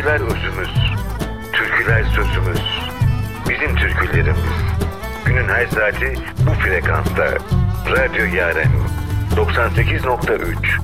Sözler özümüz, türküler sözümüz. Bizim türkülerimiz. Günün her saati bu frekansta. Radyo Yaren 98.3